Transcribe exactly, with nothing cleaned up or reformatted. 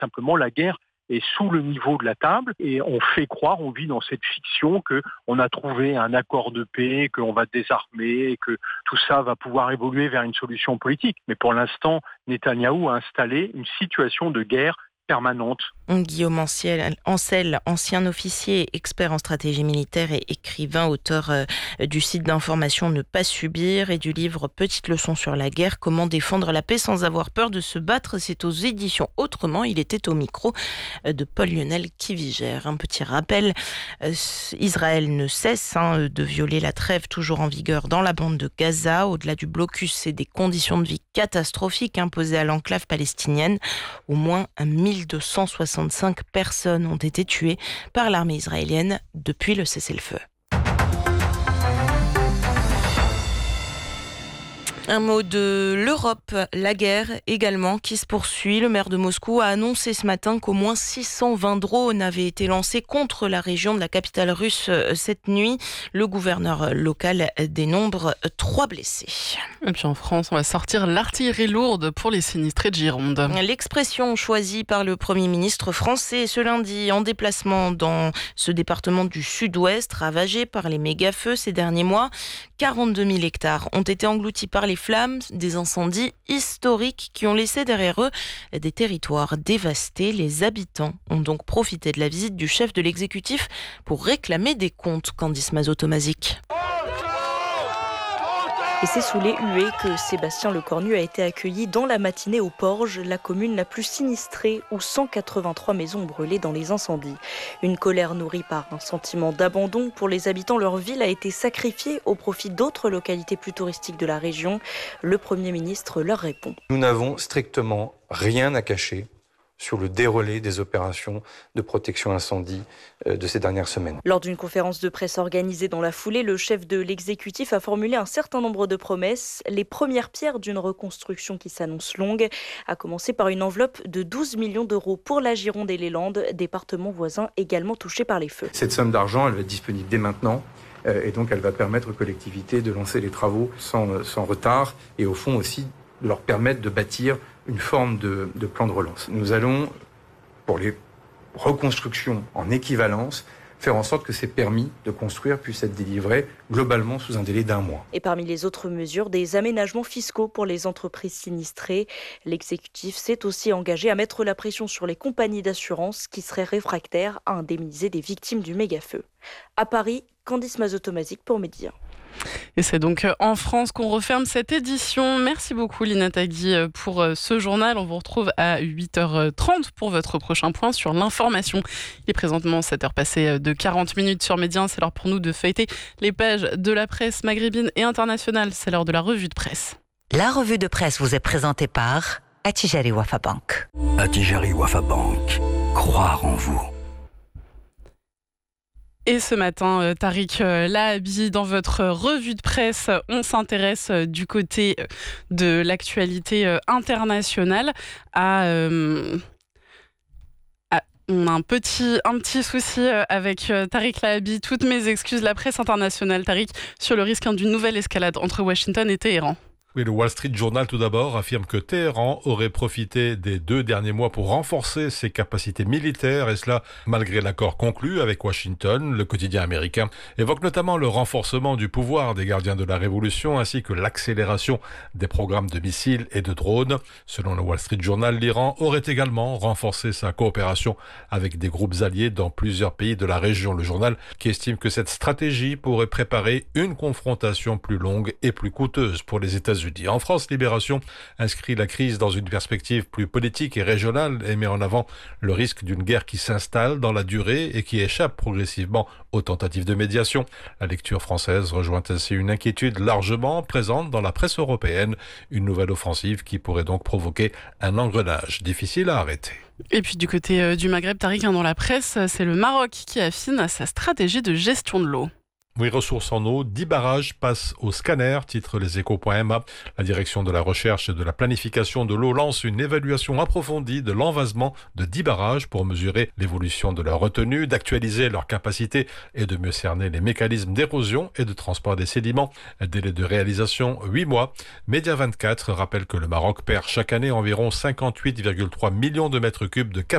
Simplement, la guerre est sous le niveau de la table et on fait croire, on vit dans cette fiction qu'on a trouvé un accord de paix, qu'on va désarmer, que tout ça va pouvoir évoluer vers une solution politique. Mais pour l'instant, Netanyahou a installé une situation de guerre permanente. Guillaume Ancel, ancien officier, expert en stratégie militaire et écrivain, auteur du site d'information Ne pas subir et du livre Petite leçon sur la guerre, comment défendre la paix sans avoir peur de se battre. C'est aux éditions Autrement. Il était au micro de Paul-Lionel Kivigère. Un petit rappel, Israël ne cesse hein, de violer la trêve toujours en vigueur dans la bande de Gaza. Au-delà du blocus et des conditions de vie catastrophiques imposées à l'enclave palestinienne, au moins mille deux cent soixante-cinq personnes ont été tuées par l'armée israélienne depuis le cessez-le-feu. Un mot de l'Europe, la guerre également qui se poursuit. Le maire de Moscou a annoncé ce matin qu'au moins six cent vingt drones avaient été lancés contre la région de la capitale russe cette nuit. Le gouverneur local dénombre trois blessés. Et puis en France, on va sortir l'artillerie lourde pour les sinistrés de Gironde. L'expression choisie par le Premier ministre français ce lundi en déplacement dans ce département du sud-ouest ravagé par les méga-feux ces derniers mois. quarante-deux mille hectares ont été engloutis par les flammes, des incendies historiques qui ont laissé derrière eux des territoires dévastés. Les habitants ont donc profité de la visite du chef de l'exécutif pour réclamer des comptes. Candice Mazot-Tomazic. Et c'est sous les huées que Sébastien Lecornu a été accueilli dans la matinée au Porge, la commune la plus sinistrée où cent quatre-vingt-trois maisons ont brûlé dans les incendies. Une colère nourrie par un sentiment d'abandon pour les habitants. Leur ville a été sacrifiée au profit d'autres localités plus touristiques de la région. Le Premier ministre leur répond. Nous n'avons strictement rien à cacher sur le déroulé des opérations de protection incendie de ces dernières semaines. Lors d'une conférence de presse organisée dans la foulée, le chef de l'exécutif a formulé un certain nombre de promesses. Les premières pierres d'une reconstruction qui s'annonce longue, à commencer par une enveloppe de douze millions d'euros pour la Gironde et les Landes, départements voisins également touchés par les feux. Cette somme d'argent, elle va être disponible dès maintenant. Et donc elle va permettre aux collectivités de lancer les travaux sans, sans retard et au fond aussi de leur permettre de bâtir une forme de, de plan de relance. Nous allons, pour les reconstructions en équivalence, faire en sorte que ces permis de construire puissent être délivrés globalement sous un délai d'un mois. Et parmi les autres mesures, des aménagements fiscaux pour les entreprises sinistrées. L'exécutif s'est aussi engagé à mettre la pression sur les compagnies d'assurance qui seraient réfractaires à indemniser des victimes du méga-feu. À Paris, Candice Mazot-Tomazic pour Média. Et c'est donc en France qu'on referme cette édition. Merci beaucoup Lina Tagui pour ce journal. On vous retrouve à huit heures trente pour votre prochain point sur l'information. Il est présentement sept heures passées de quarante minutes sur Média. C'est l'heure pour nous de feuilleter les pages de la presse maghrébine et internationale. C'est l'heure de la revue de presse. La revue de presse vous est présentée par Attijari Wafa Bank. Attijari Wafa Bank. Croire en vous. Et ce matin, Tariq Lahabi, dans votre revue de presse, on s'intéresse du côté de l'actualité internationale à... Euh, à on a un petit, un petit souci avec Tariq Lahabi. Toutes mes excuses, la presse internationale, Tariq, sur le risque d'une nouvelle escalade entre Washington et Téhéran. Oui, le Wall Street Journal, tout d'abord, affirme que Téhéran aurait profité des deux derniers mois pour renforcer ses capacités militaires, et cela malgré l'accord conclu avec Washington. Le quotidien américain évoque notamment le renforcement du pouvoir des gardiens de la Révolution, ainsi que l'accélération des programmes de missiles et de drones. Selon le Wall Street Journal, l'Iran aurait également renforcé sa coopération avec des groupes alliés dans plusieurs pays de la région. Le journal qui estime que cette stratégie pourrait préparer une confrontation plus longue et plus coûteuse pour les États-Unis. En France, Libération inscrit la crise dans une perspective plus politique et régionale et met en avant le risque d'une guerre qui s'installe dans la durée et qui échappe progressivement aux tentatives de médiation. La lecture française rejoint ainsi une inquiétude largement présente dans la presse européenne, une nouvelle offensive qui pourrait donc provoquer un engrenage difficile à arrêter. Et puis du côté du Maghreb, Tariq, dans la presse, c'est le Maroc qui affine sa stratégie de gestion de l'eau. Oui, ressources en eau, dix barrages passent au scanner, titre leséchos point m a. La direction de la recherche et de la planification de l'eau lance une évaluation approfondie de l'envasement de dix barrages pour mesurer l'évolution de leur retenue, d'actualiser leur capacité et de mieux cerner les mécanismes d'érosion et de transport des sédiments. Délai de réalisation, huit mois. Média vingt-quatre rappelle que le Maroc perd chaque année environ cinquante-huit virgule trois millions de mètres cubes de capacité